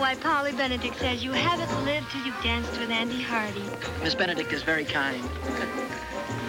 why Polly Benedict says you haven't lived till you've danced with Andy Hardy. Miss Benedict is very kind.